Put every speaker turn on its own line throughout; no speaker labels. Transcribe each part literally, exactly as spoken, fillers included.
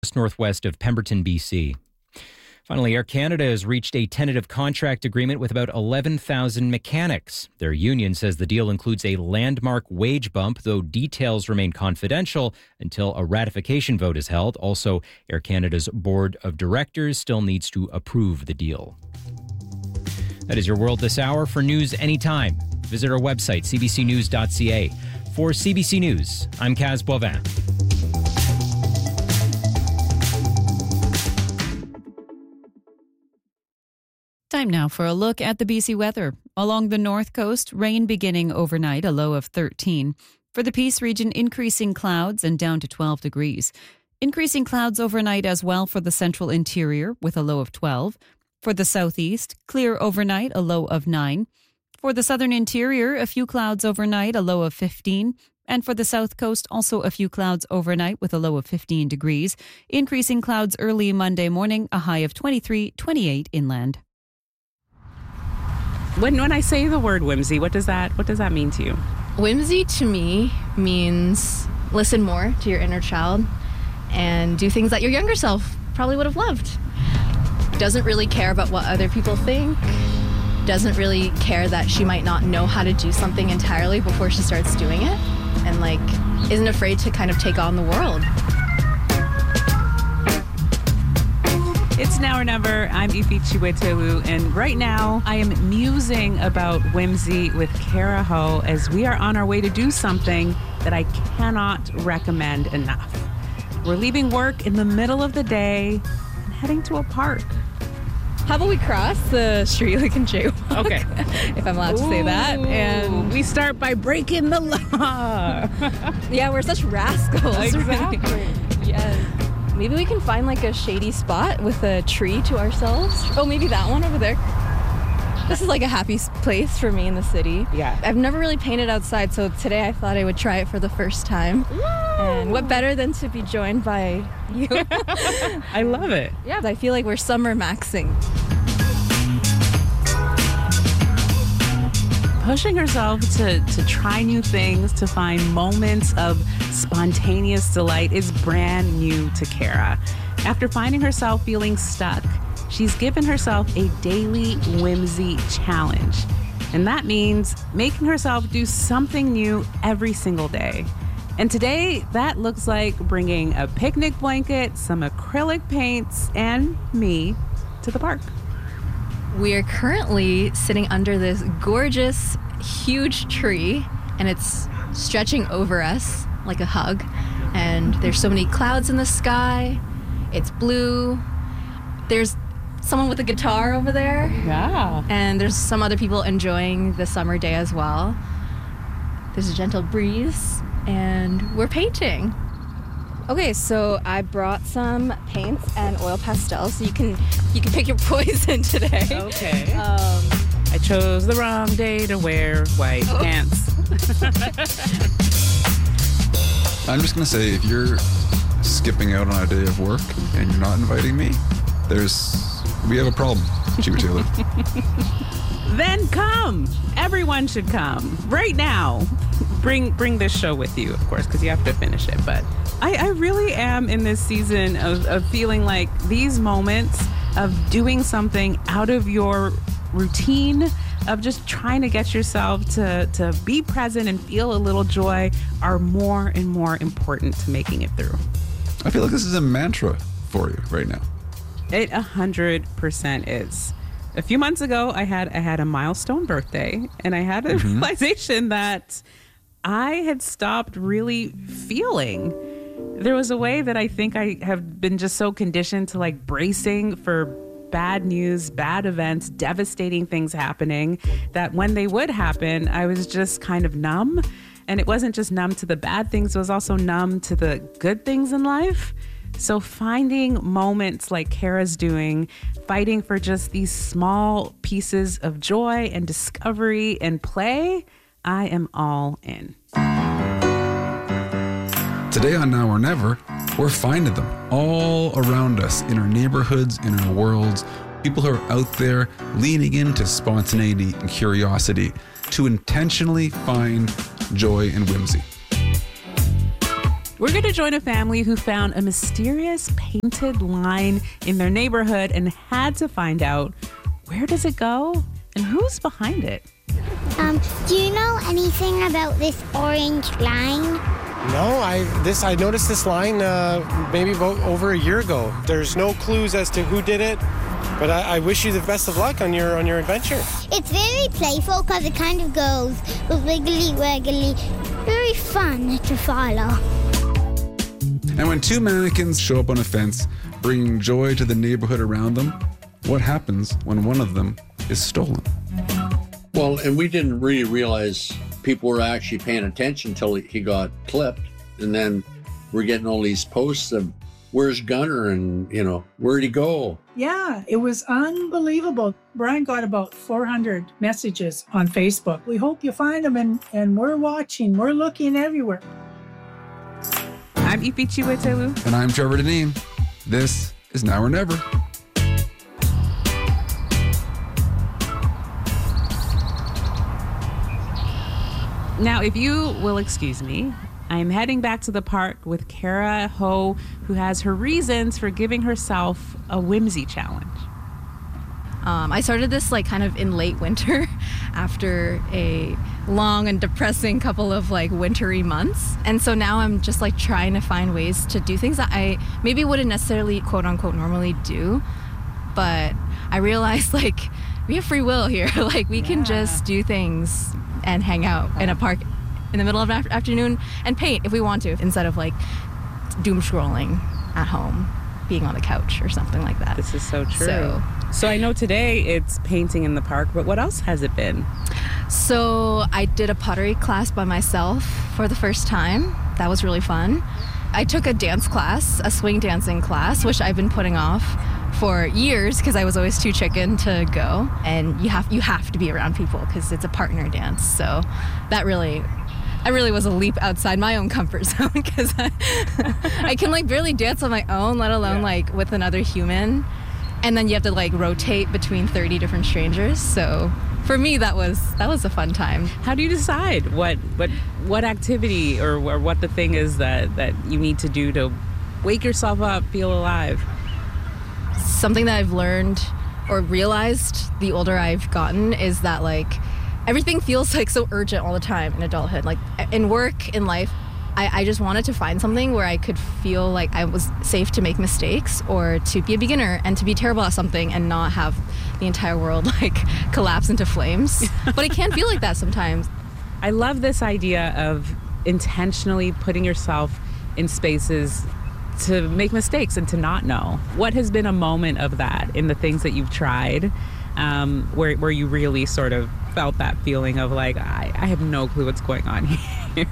just northwest of Pemberton, B C. Finally, Air Canada has reached a tentative contract agreement with about eleven thousand mechanics. Their union says the deal includes a landmark wage bump, though details remain confidential until a ratification vote is held. Also, Air Canada's board of directors still needs to approve the deal. That is your world this hour. For news anytime, visit our website, c b c news dot c a. For C B C News, I'm Kaz Boivin.
Time now for a look at the B C weather. Along the north coast, rain beginning overnight, a low of thirteen. For the Peace region, increasing clouds and down to twelve degrees. Increasing clouds overnight as well for the central interior with a low of twelve. For the southeast, clear overnight, a low of nine. For the southern interior, a few clouds overnight, a low of fifteen. And for the south coast, also a few clouds overnight with a low of fifteen degrees. Increasing clouds early Monday morning, a high of twenty-three, twenty-eight inland.
When when I say the word whimsy, what does that what does that mean to you?
Whimsy to me means listen more to your inner child and do things that your younger self probably would have loved. Doesn't really care about what other people think. Doesn't really care that she might not know how to do something entirely before she starts doing it. And like isn't afraid to kind of take on the world.
It's Now or Never. I'm Ifi Chiwetewu, and right now I am musing about whimsy with Kara Ho as we are on our way to do something that I cannot recommend enough. We're leaving work in the middle of the day and heading to a park.
How about we cross the street like in jaywalk?
Okay.
If I'm allowed to say that.
And we start by breaking the law.
Yeah, we're such rascals.
Exactly.
Yes. Maybe we can find like a shady spot with a tree to ourselves. Oh, maybe that one over there. This is like a happy place for me in the city.
Yeah.
I've never really painted outside, so today I thought I would try it for the first time. Woo! And what better than to be joined by you?
I love it.
Yeah, I feel like we're summer maxing.
Pushing herself to, to try new things, to find moments of spontaneous delight is brand new to Kara. After finding herself feeling stuck, she's given herself a daily whimsy challenge. And that means making herself do something new every single day. And today, that looks like bringing a picnic blanket, some acrylic paints, and me to the park.
We are currently sitting under this gorgeous, huge tree, and it's stretching over us like a hug. And there's so many clouds in the sky. It's blue. There's someone with a guitar over there.
Yeah.
And there's some other people enjoying the summer day as well. There's a gentle breeze, and we're painting. Okay, so I brought some paints and oil pastels, so you can you can pick your poison today.
Okay.
Um,
I chose the wrong day to wear white oh. pants.
I'm just going to say, if you're skipping out on a day of work and you're not inviting me, there's we have a problem, Chiwetewu.
Then come. Everyone should come right now. Bring bring this show with you, of course, because you have to finish it. But I, I really am in this season of, of feeling like these moments of doing something out of your routine, of just trying to get yourself to, to be present and feel a little joy are more and more important to making it through.
I feel like this is a mantra for you right now.
It one hundred percent is. A few months ago, I had I had a milestone birthday, and I had a mm-hmm. realization that I had stopped really feeling. There was a way that I think I have been just so conditioned to like bracing for bad news, bad events, devastating things happening, that when they would happen, I was just kind of numb. And it wasn't just numb to the bad things, it was also numb to the good things in life. So finding moments like Kara's doing, fighting for just these small pieces of joy and discovery and play, I am all in.
Today on Now or Never, we're finding them all around us, in our neighborhoods, in our worlds. People who are out there leaning into spontaneity and curiosity to intentionally find joy and whimsy.
We're going to join a family who found a mysterious painted line in their neighborhood and had to find out, where does it go and who's behind it?
Um, do you know anything about this orange line?
No, I this I noticed this line uh, maybe about over a year ago. There's no clues as to who did it, but I, I wish you the best of luck on your on your adventure.
It's very playful because it kind of goes wiggly wiggly. Very fun to follow.
And when two mannequins show up on a fence, bringing joy to the neighborhood around them, what happens when one of them is stolen?
Well, and we didn't really realize people were actually paying attention until he got clipped. And then we're getting all these posts of, where's Gunner? And, you know, where'd he go?
Yeah, it was unbelievable. Brian got about four hundred messages on Facebook. We hope you find him, and, and we're watching. We're looking everywhere.
I'm Ifi Chiwetelu.
And I'm Trevor Deneen. This is Now or Never.
Now, if you will excuse me, I'm heading back to the park with Kara Ho, who has her reasons for giving herself a whimsy challenge.
Um, I started this like kind of in late winter after a long and depressing couple of like wintry months. And so now I'm just like trying to find ways to do things that I maybe wouldn't necessarily quote unquote normally do. But I realized like we have free will here. Like we yeah. can just do things and hang out in a park in the middle of the afternoon and paint if we want to, instead of like doom scrolling at home, being on the couch or something like that.
This is so true.
So,
so I know today it's painting in the park, but what else has it been?
So I did a pottery class by myself for the first time. That was really fun. I took a dance class, a swing dancing class, which I've been putting off for years because I was always too chicken to go. And you have you have to be around people because it's a partner dance. So that really, I really was a leap outside my own comfort zone because I, I can like barely dance on my own, let alone yeah. like with another human. And then you have to like rotate between thirty different strangers. So for me, that was that was a fun time.
How do you decide what what what activity or, or what the thing is that, that you need to do to wake yourself up, feel alive?
Something that I've learned or realized the older I've gotten is that like everything feels like so urgent all the time in adulthood. Like in work, in life, I, I just wanted to find something where I could feel like I was safe to make mistakes or to be a beginner and to be terrible at something and not have the entire world like collapse into flames. But it can feel like that sometimes.
I love this idea of intentionally putting yourself in spaces to make mistakes and to not know. What has been a moment of that in the things that you've tried um, where, where you really sort of felt that feeling of like, I, I have no clue what's going on here?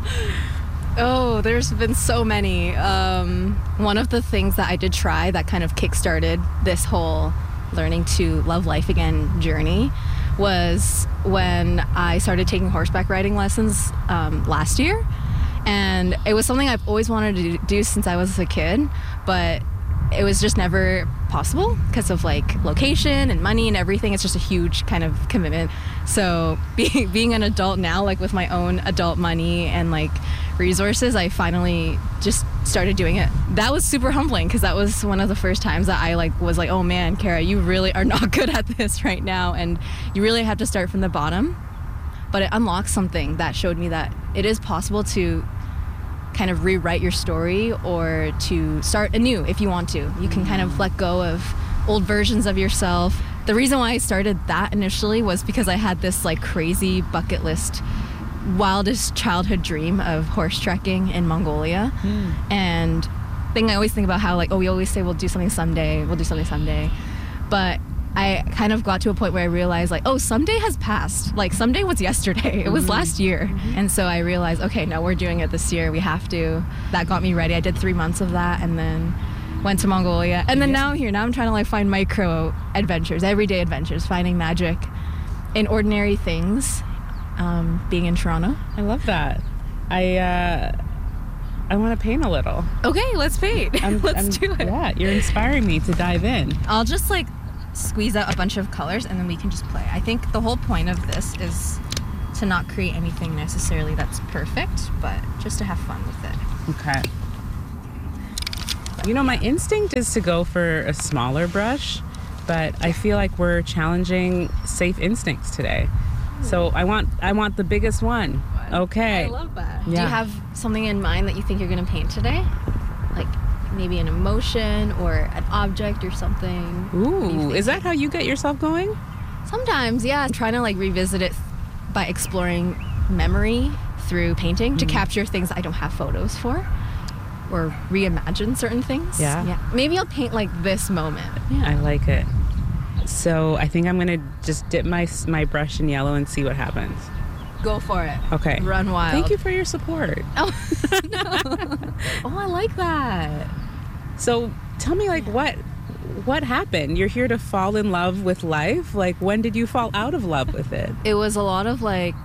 Oh, there's been so many. Um, one of the things that I did try that kind of kickstarted this whole learning to love life again journey was when I started taking horseback riding lessons um, last year. And it was something I've always wanted to do since I was a kid, but it was just never possible because of like location and money and everything. It's just a huge kind of commitment. So being being an adult now, like with my own adult money and like resources, I finally just started doing it. That was super humbling because that was one of the first times that I like was like, oh man, Kara, you really are not good at this right now, and you really have to start from the bottom. But it unlocked something that showed me that it is possible to kind of rewrite your story or to start anew if you want to. You can kind of let go of old versions of yourself. The reason why I started that initially was because I had this like crazy bucket list, wildest childhood dream of horse trekking in Mongolia. Mm. And thing I always think about how like, oh, we always say we'll do something someday, we'll do something someday. But I kind of got to a point where I realized like, oh, someday has passed. Like someday was yesterday. It was mm-hmm. last year. Mm-hmm. And so I realized, okay, no, we're doing it this year. We have to. That got me ready. I did three months of that and then went to Mongolia. And then yeah. now I'm here. Now I'm trying to like find micro adventures, everyday adventures, finding magic in ordinary things, um, being in Toronto.
I love that. I, uh, I want to paint a little.
Okay, let's paint.
I'm,
let's
I'm,
do it.
Yeah, you're inspiring me to dive in.
I'll just like squeeze out a bunch of colors and then we can just play. I think the whole point of this is to not create anything necessarily that's perfect, but just to have fun with it.
Okay. You know, my instinct is to go for a smaller brush, but I feel like we're challenging safe instincts today. So I want I want the biggest one. Okay.
I love that.
Yeah.
Do you have something in mind that you think you're going to paint today? Like maybe an emotion or an object or something?
Ooh, is that how you get yourself going?
Sometimes, yeah. I'm trying to like revisit it by exploring memory through painting mm. to capture things I don't have photos for. Or reimagine certain things.
Yeah.
Yeah. Maybe I'll paint like this moment.
Yeah. I like it. So I think I'm gonna just dip my my brush in yellow and see what happens.
Go for it.
Okay.
Run wild.
Thank you for your support.
Oh, no. Oh, I like that.
So tell me, like, what what happened? You're here to fall in love with life. Like, when did you fall out of love with it?
It was a lot of like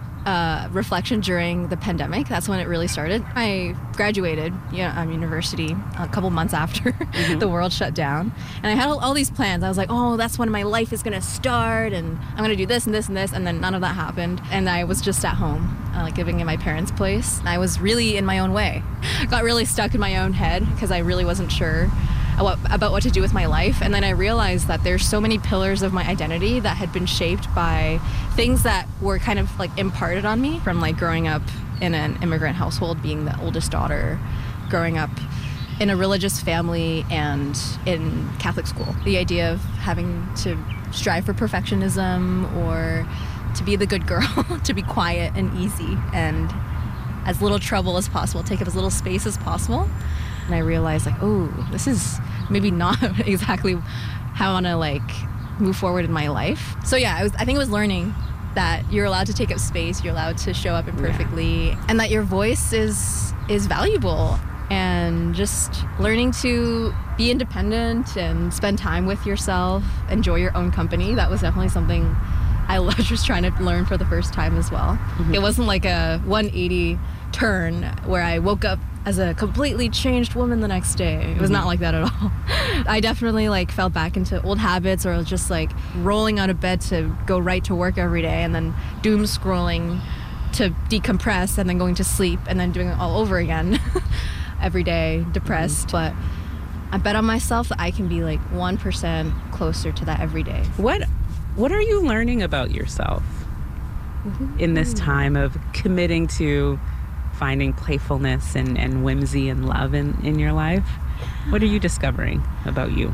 uh, reflection during the pandemic. That's when it really started. I graduated yeah, um, university a couple months after mm-hmm. the world shut down. And I had all, all these plans. I was like, oh, that's when my life is going to start. And I'm going to do this and this and this. And then none of that happened. And I was just at home, uh, like living in my parents' place. I was really in my own way. Got really stuck in my own head because I really wasn't sure What, about what to do with my life. And then I realized that there's so many pillars of my identity that had been shaped by things that were kind of like imparted on me from like growing up in an immigrant household, being the oldest daughter, growing up in a religious family and in Catholic school. The idea of having to strive for perfectionism or to be the good girl, to be quiet and easy and as little trouble as possible, take up as little space as possible. And I realized like, oh, this is maybe not exactly how I want to like move forward in my life. So yeah, I was I think it was learning that you're allowed to take up space, you're allowed to show up imperfectly, yeah. and that your voice is is valuable. And just learning to be independent and spend time with yourself, enjoy your own company. That was definitely something I loved just trying to learn for the first time as well. Mm-hmm. It wasn't like a one eighty turn where I woke up as a completely changed woman the next day. It was mm-hmm. not like that at all. I definitely like fell back into old habits or just like rolling out of bed to go right to work every day and then doom scrolling to decompress and then going to sleep and then doing it all over again every day, depressed. Mm-hmm. But I bet on myself that I can be like one percent closer to that every day.
What What are you learning about yourself mm-hmm. in this time of committing to finding playfulness and, and whimsy and love in, in your life? What are you discovering about you?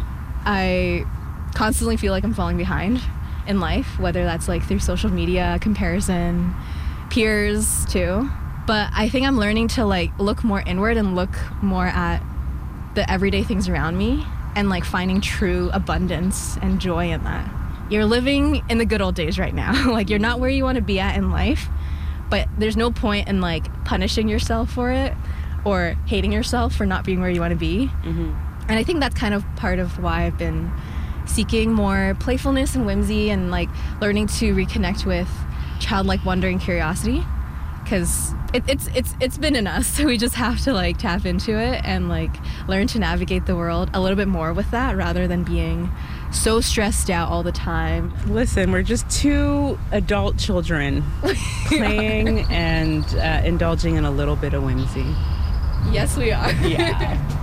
I constantly feel like I'm falling behind in life, whether that's like through social media, comparison, peers too. But I think I'm learning to like look more inward and look more at the everyday things around me and like finding true abundance and joy in that. You're living in the good old days right now. Like you're not where you want to be at in life. But there's no point in like punishing yourself for it or hating yourself for not being where you want to be. Mm-hmm. And I think that's kind of part of why I've been seeking more playfulness and whimsy and like learning to reconnect with childlike wonder and curiosity. Because it, it's it's it's been in us, so we just have to like tap into it and like learn to navigate the world a little bit more with that rather than being so stressed out all the time.
Listen, we're just two adult children playing and uh, indulging in a little bit of whimsy.
Yes, we are.
Yeah.